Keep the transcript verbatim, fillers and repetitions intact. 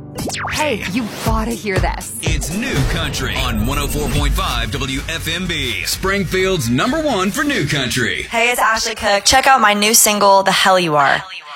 Hey, you gotta hear this. It's New Country on one oh four point five W F M B, Springfield's number one for New Country. Hey, it's Ashley Cook. Check out my new single, The Hell You Are.